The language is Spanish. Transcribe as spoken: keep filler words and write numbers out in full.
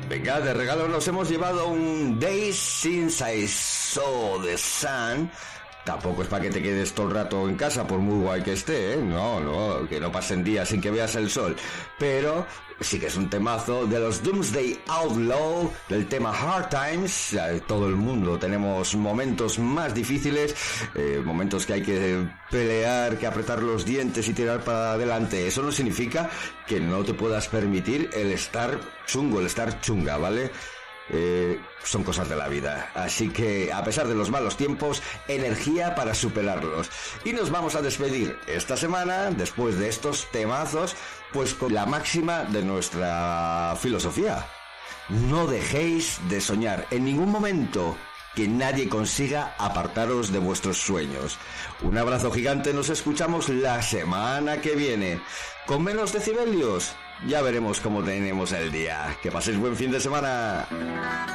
Venga, de regalo nos hemos llevado un Days Since I Saw the Sun. Tampoco es para que te quedes todo el rato en casa por muy guay que esté, ¿eh? No, no, que no pasen días sin que veas el sol. Pero sí que es un temazo de los Doomsday Outlaw, del tema Hard Times. Todo el mundo tenemos momentos más difíciles, eh, momentos que hay que pelear, que apretar los dientes y tirar para adelante. Eso no significa que no te puedas permitir el estar chungo, el estar chunga, ¿vale? Eh, son cosas de la vida, así que a pesar de los malos tiempos, energía para superarlos. Y nos vamos a despedir esta semana, después de estos temazos, pues con la máxima de nuestra filosofía: no dejéis de soñar en ningún momento, que nadie consiga apartaros de vuestros sueños. Un abrazo gigante, nos escuchamos la semana que viene. Con menos decibelios, ya veremos cómo tenemos el día. Que paséis buen fin de semana.